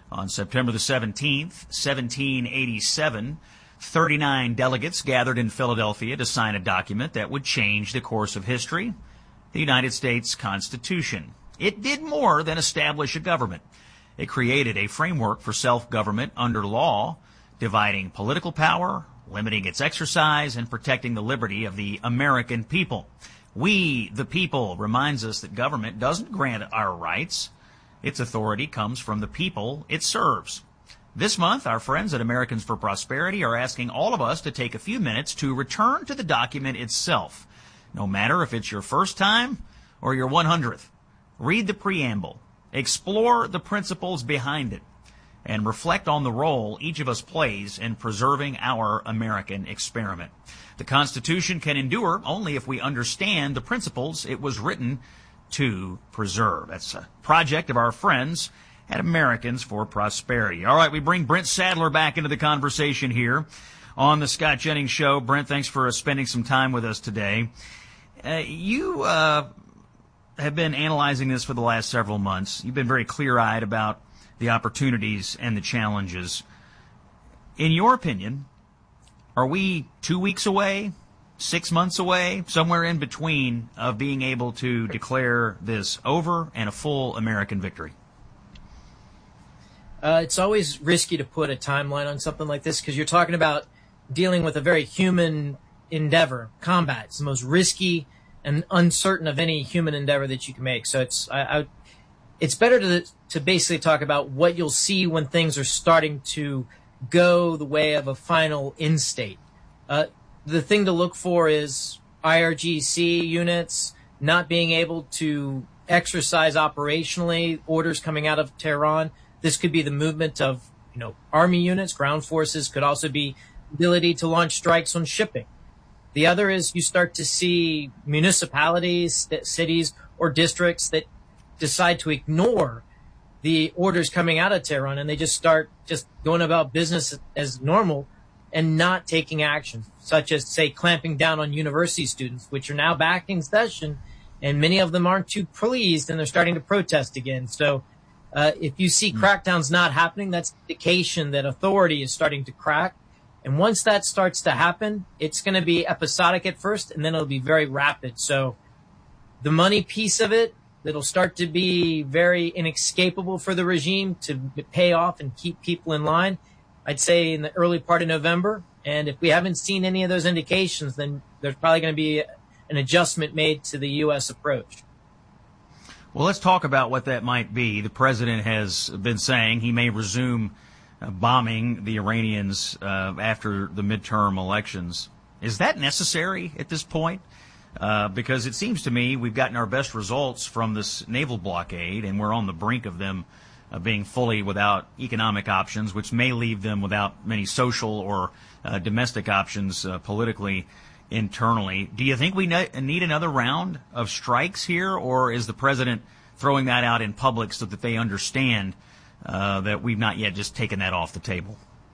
On September the 17th, 1787, 39 delegates gathered in Philadelphia to sign a document that would change the course of history, the United States Constitution. It did more than establish a government. It created a framework for self-government under law, dividing political power, limiting its exercise, and protecting the liberty of the American people. We, the people, reminds us that government doesn't grant our rights. Its authority comes from the people it serves. This month, our friends at Americans for Prosperity are asking all of us to take a few minutes to return to the document itself, no matter if it's your first time or your 100th. Read the preamble, explore the principles behind it, and reflect on the role each of us plays in preserving our American experiment. The Constitution can endure only if we understand the principles it was written to preserve. That's a project of our friends at Americans for Prosperity. All right, we bring Brent Sadler back into the conversation here on the Scott Jennings Show. Brent, thanks for spending some time with us today. You have been analyzing this for the last several months. You've been very clear-eyed about the opportunities and the challenges. In your opinion, are we 2 weeks away, 6 months away, somewhere in between of being able to declare this over and a full American victory? It's always risky to put a timeline on something like this because you're talking about dealing with a very human endeavor. Combat. It's the most risky and uncertain of any human endeavor that you can make. So it's better to basically talk about what you'll see when things are starting to go the way of a final end state. The thing to look for is IRGC units not being able to exercise operationally, orders coming out of Tehran. This could be the movement of, Army units, ground forces, could also be ability to launch strikes on shipping. The other is you start to see municipalities, cities, or districts that decide to ignore the orders coming out of Tehran and they just start going about business as normal and not taking action, such as, say, clamping down on university students, which are now back in session, and many of them aren't too pleased and they're starting to protest again. So if you see crackdowns not happening, that's an indication that authority is starting to crack. And once that starts to happen, it's going to be episodic at first, and then it'll be very rapid. So the money piece of it, it'll start to be very inescapable for the regime to pay off and keep people in line, I'd say in the early part of November. And if we haven't seen any of those indications, then there's probably going to be an adjustment made to the U.S. approach. Well, let's talk about what that might be. The president has been saying he may resume bombing the Iranians after the midterm elections. Is that necessary at this point? Because it seems to me we've gotten our best results from this naval blockade, and we're on the brink of them being fully without economic options, which may leave them without many social or domestic options politically, internally. Do you think we need another round of strikes here, or is the president throwing that out in public so that they understand that we've not yet just taken that off the table?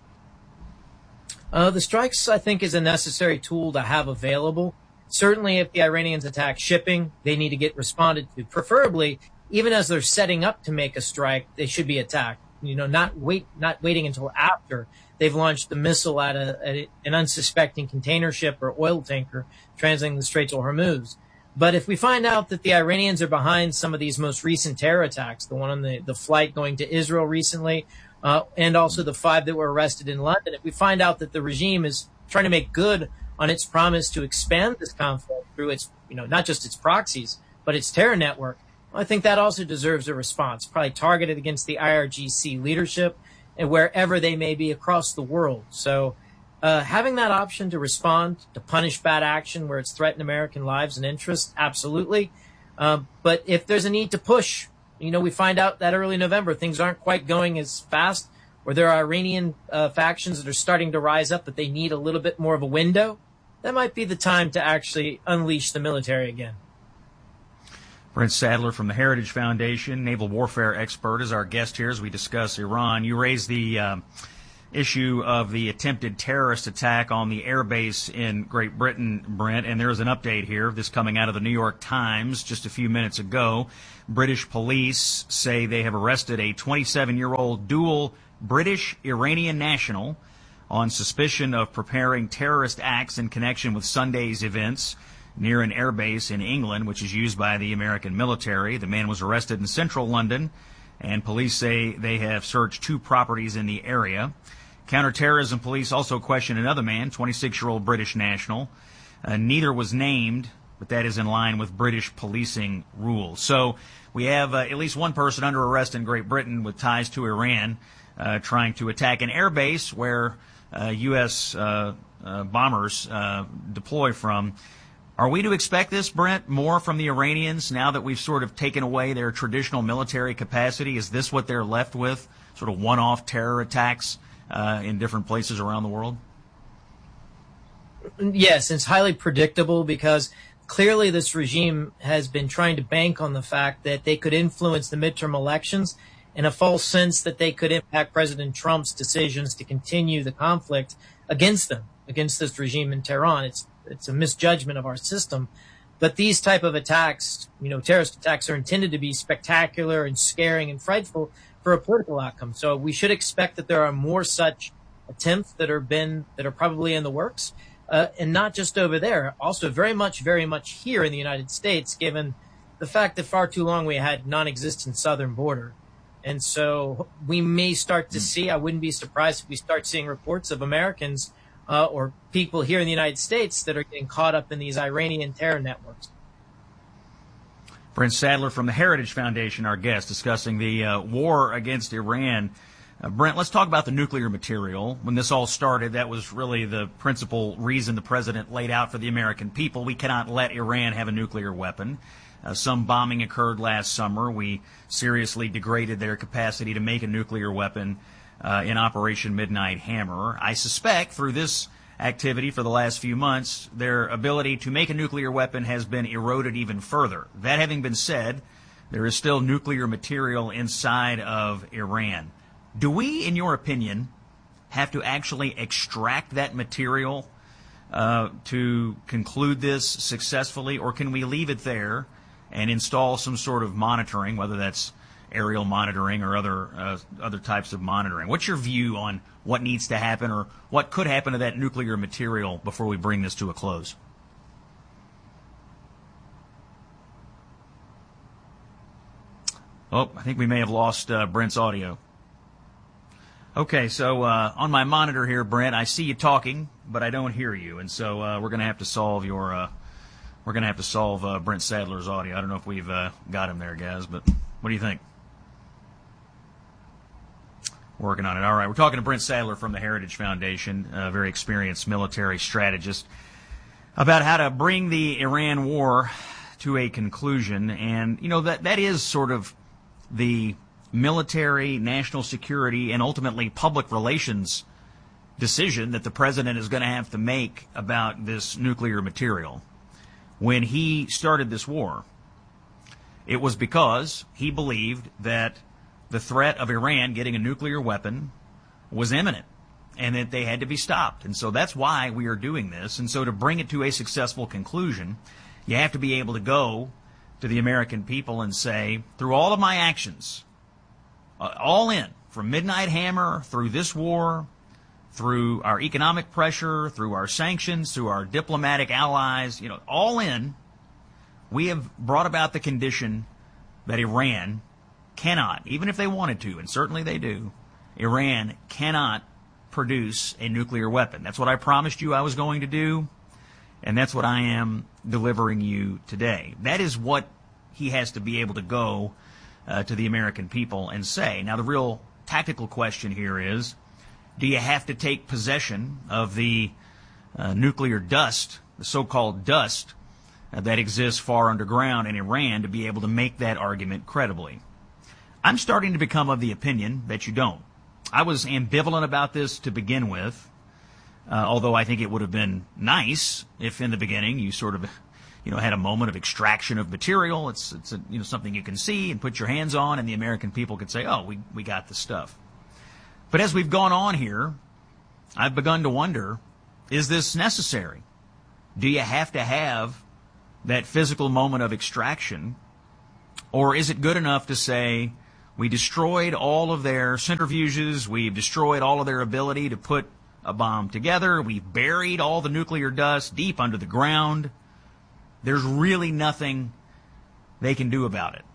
The strikes, I think, is a necessary tool to have available. Certainly, if the Iranians attack shipping, they need to get responded to. Preferably, even as they're setting up to make a strike, they should be attacked. Not waiting until after they've launched the missile at an unsuspecting container ship or oil tanker transiting the Straits of Hormuz. But if we find out that the Iranians are behind some of these most recent terror attacks, the one on the flight going to Israel recently, and also the 5 that were arrested in London, if we find out that the regime is trying to make good on its promise to expand this conflict through its, not just its proxies, but its terror network, I think that also deserves a response, probably targeted against the IRGC leadership and wherever they may be across the world. So having that option to respond, to punish bad action where it's threatened American lives and interests, absolutely. But if there's a need to push, we find out that early November things aren't quite going as fast, or there are Iranian factions that are starting to rise up that they need a little bit more of a window, that might be the time to actually unleash the military again. Brent Sadler from the Heritage Foundation, naval warfare expert, is our guest here as we discuss Iran. You raised the issue of the attempted terrorist attack on the airbase in Great Britain, Brent, and there's an update here. This coming out of the New York Times just a few minutes ago. British police say they have arrested a 27-year-old dual British-Iranian national on suspicion of preparing terrorist acts in connection with Sunday's events near an airbase in England, which is used by the American military. The man was arrested in central London, and police say they have searched 2 properties in the area. Counterterrorism police also questioned another man, 26-year-old British national. Neither was named, but that is in line with British policing rules. So we have at least one person under arrest in Great Britain with ties to Iran, trying to attack an airbase where U.S. Bombers deploy from. Are we to expect this, Brent, more from the Iranians now that we've sort of taken away their traditional military capacity? Is this what they're left with, sort of one-off terror attacks in different places around the world? Yes, it's highly predictable because clearly this regime has been trying to bank on the fact that they could influence the midterm elections in a false sense that they could impact President Trump's decisions to continue the conflict against them, against this regime in Tehran. It's a misjudgment of our system. But these type of attacks, terrorist attacks, are intended to be spectacular and scaring and frightful for a political outcome. So we should expect that there are more such attempts that are probably in the works, and not just over there, also very much here in the United States, given the fact that far too long we had non-existent southern border. And so we may start to see, I wouldn't be surprised if we start seeing reports of Americans or people here in the United States that are getting caught up in these Iranian terror networks. Brent Sadler from the Heritage Foundation, our guest, discussing the war against Iran. Brent, let's talk about the nuclear material. When this all started, that was really the principal reason the president laid out for the American people. We cannot let Iran have a nuclear weapon. Some bombing occurred last summer. We seriously degraded their capacity to make a nuclear weapon in Operation Midnight Hammer. I suspect through this activity for the last few months, their ability to make a nuclear weapon has been eroded even further. That having been said, there is still nuclear material inside of Iran. Do we, in your opinion, have to actually extract that material to conclude this successfully, or can we leave it there and install some sort of monitoring, whether that's aerial monitoring or other types of monitoring? What's your view on what needs to happen or what could happen to that nuclear material before we bring this to a close? Oh, I think we may have lost Brent's audio. Okay, so on my monitor here, Brent, I see you talking, but I don't hear you, and so we're going to have to solve Brent Sadler's audio. I don't know if we've got him there, guys, but what do you think? Working on it. All right, we're talking to Brent Sadler from the Heritage Foundation, a very experienced military strategist, about how to bring the Iran war to a conclusion. And, that is sort of the military, national security, and ultimately public relations decision that the president is going to have to make about this nuclear material. When he started this war, it was because he believed that the threat of Iran getting a nuclear weapon was imminent and that they had to be stopped. And so that's why we are doing this. And so to bring it to a successful conclusion, you have to be able to go to the American people and say, through all of my actions, all in, from Midnight Hammer, through this war, through our economic pressure, through our sanctions, through our diplomatic allies, all in, we have brought about the condition that Iran cannot, even if they wanted to, and certainly they do, Iran cannot produce a nuclear weapon. That's what I promised you I was going to do, and that's what I am delivering you today. That is what he has to be able to go to the American people and say. Now, the real tactical question here is, do you have to take possession of the nuclear dust, the so-called dust, that exists far underground in Iran to be able to make that argument credibly? I'm starting to become of the opinion that you don't. I was ambivalent about this to begin with, although I think it would have been nice if in the beginning you sort of had a moment of extraction of material. It's something you can see and put your hands on, and the American people could say, oh, we got the stuff. But as we've gone on here, I've begun to wonder, is this necessary? Do you have to have that physical moment of extraction? Or is it good enough to say, we destroyed all of their centrifuges, we've destroyed all of their ability to put a bomb together, we've buried all the nuclear dust deep under the ground. There's really nothing they can do about it.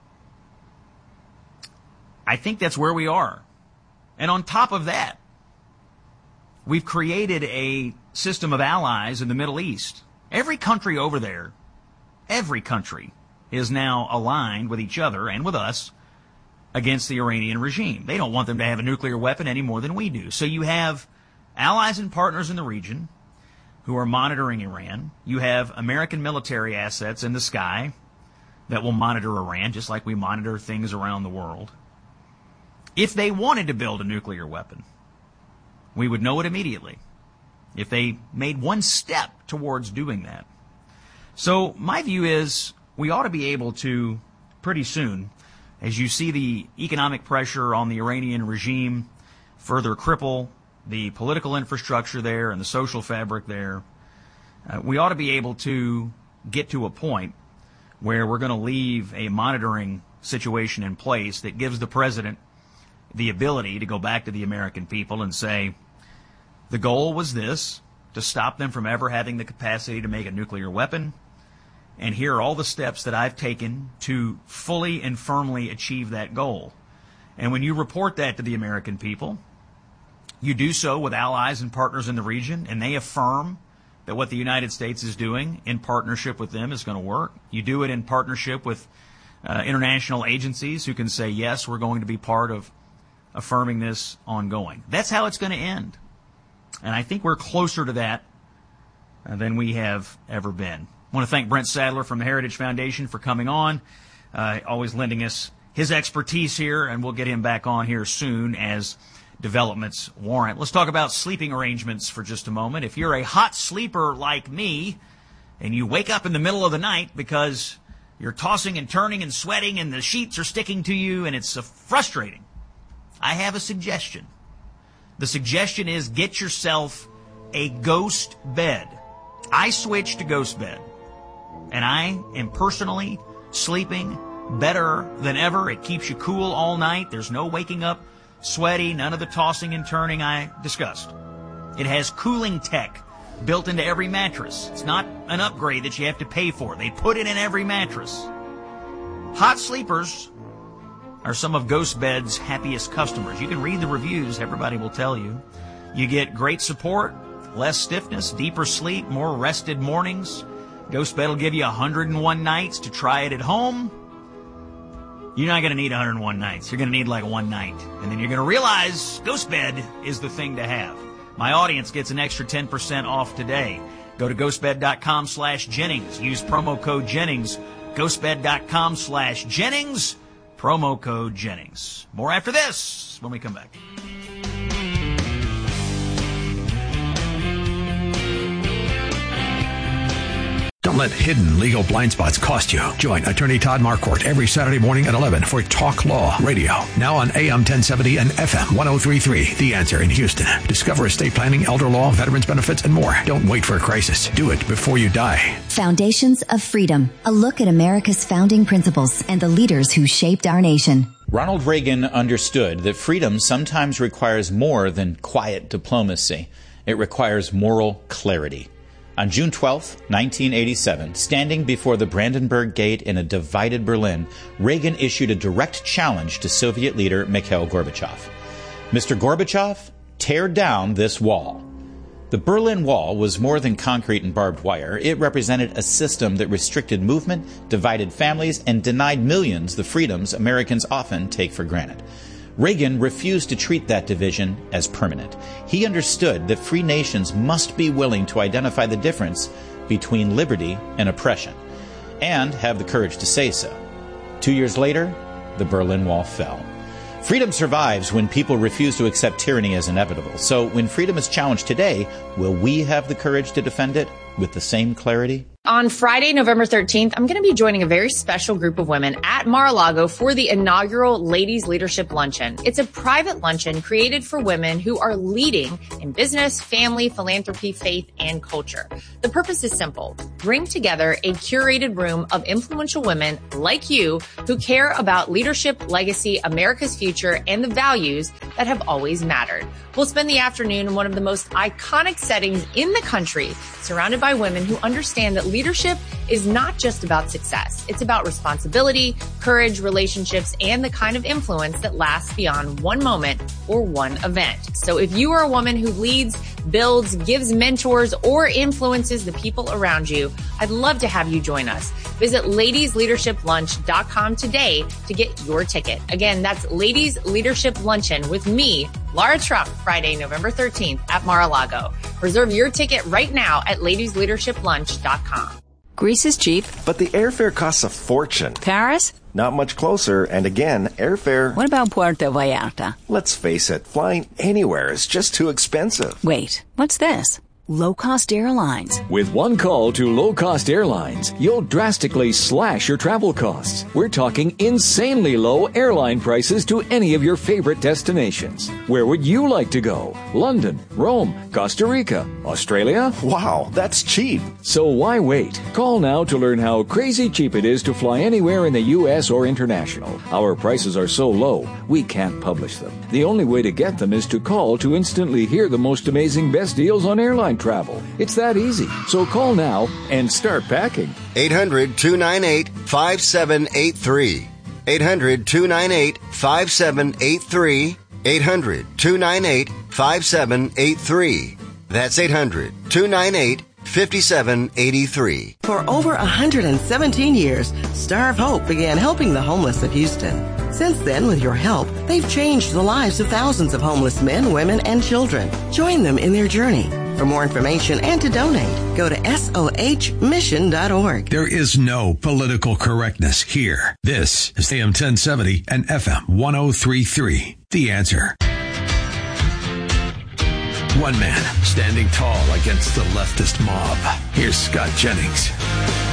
I think that's where we are. And on top of that, we've created a system of allies in the Middle East. Every country over there, every country is now aligned with each other and with us against the Iranian regime. They don't want them to have a nuclear weapon any more than we do. So you have allies and partners in the region who are monitoring Iran. You have American military assets in the sky that will monitor Iran, just like we monitor things around the world. If they wanted to build a nuclear weapon, we would know it immediately if they made one step towards doing that. So my view is we ought to be able to, pretty soon, as you see the economic pressure on the Iranian regime further cripple the political infrastructure there and the social fabric there, we ought to be able to get to a point where we're going to leave a monitoring situation in place that gives the president the ability to go back to the American people and say, the goal was this, to stop them from ever having the capacity to make a nuclear weapon, and here are all the steps that I've taken to fully and firmly achieve that goal. And when you report that to the American people, you do so with allies and partners in the region, and they affirm that what the United States is doing in partnership with them is going to work. You do it in partnership with international agencies who can say, yes, we're going to be part of affirming this ongoing. That's how it's going to end. And I think we're closer to that than we have ever been. I want to thank Brent Sadler from the Heritage Foundation for coming on, always lending us his expertise here, and we'll get him back on here soon as developments warrant. Let's talk about sleeping arrangements for just a moment. If you're a hot sleeper like me, and you wake up in the middle of the night because you're tossing and turning and sweating and the sheets are sticking to you and it's frustrating, I have a suggestion. The suggestion is get yourself a ghost bed. I switched to ghost bed, and I am personally sleeping better than ever. It keeps you cool all night. There's no waking up sweaty, none of the tossing and turning I discussed. It has cooling tech built into every mattress. It's not an upgrade that you have to pay for. They put it in every mattress. Hot sleepers are some of Ghost Bed's happiest customers. You can read the reviews. Everybody will tell you. You get great support, less stiffness, deeper sleep, more rested mornings. Ghost Bed will give you 101 nights to try it at home. You're not going to need 101 nights. You're going to need like one night. And then you're going to realize Ghost Bed is the thing to have. My audience gets an extra 10% off today. Go to ghostbed.com/Jennings. Use promo code Jennings. Ghostbed.com/Jennings. Promo code Jennings. More after this when we come back. Don't let hidden legal blind spots cost you. Join attorney Todd Marquardt every Saturday morning at 11 for Talk Law Radio. Now on AM 1070 and FM 1033. The Answer in Houston. Discover estate planning, elder law, veterans benefits, and more. Don't wait for a crisis. Do it before you die. Foundations of Freedom. A look at America's founding principles and the leaders who shaped our nation. Ronald Reagan understood that freedom sometimes requires more than quiet diplomacy. It requires moral clarity. On June 12, 1987, standing before the Brandenburg Gate in a divided Berlin, Reagan issued a direct challenge to Soviet leader Mikhail Gorbachev. Mr. Gorbachev, tear down this wall. The Berlin Wall was more than concrete and barbed wire. It represented a system that restricted movement, divided families, and denied millions the freedoms Americans often take for granted. Reagan refused to treat that division as permanent. He understood that free nations must be willing to identify the difference between liberty and oppression, and have the courage to say so. 2 years later, the Berlin Wall fell. Freedom survives when people refuse to accept tyranny as inevitable. So when freedom is challenged today, will we have the courage to defend it with the same clarity? On Friday, November 13th, I'm going to be joining a very special group of women at Mar-a-Lago for the inaugural Ladies Leadership Luncheon. It's a private luncheon created for women who are leading in business, family, philanthropy, faith, and culture. The purpose is simple. Bring together a curated room of influential women like you who care about leadership, legacy, America's future, and the values that have always mattered. We'll spend the afternoon in one of the most iconic settings in the country, surrounded by women who understand that leadership is not just about success. It's about responsibility, courage, relationships, and the kind of influence that lasts beyond one moment or one event. So if you are a woman who leads, builds, gives mentors, or influences the people around you, I'd love to have you join us. Visit ladiesleadershiplunch.com today to get your ticket. Again, that's Ladies Leadership Luncheon with me, Laura Trump, Friday, November 13th at Mar-a-Lago. Reserve your ticket right now at ladiesleadershiplunch.com. Greece is cheap. But the airfare costs a fortune. Paris? Not much closer, and again, airfare... What about Puerto Vallarta? Let's face it, flying anywhere is just too expensive. Wait, what's this? Low-cost airlines. With one call to low-cost airlines, you'll drastically slash your travel costs. We're talking insanely low airline prices to any of your favorite destinations. Where would you like to go? London, Rome, Costa Rica, Australia? Wow, that's cheap. So why wait? Call now to learn how crazy cheap it is to fly anywhere in the U.S. or international. Our prices are so low, we can't publish them. The only way to get them is to call to instantly hear the most amazing best deals on airline travel. It's that easy. So call now and start packing. 800-298-5783. 800-298-5783. 800-298-5783. That's 800-298-5783. For over 117 years, Star of Hope began helping the homeless of Houston. Since then, with your help, they've changed the lives of thousands of homeless men, women, and children. Join them in their journey. For more information and to donate, go to sohmission.org. There is no political correctness here. This is AM 1070 and FM 1033. The Answer. One man standing tall against the leftist mob. Here's Scott Jennings.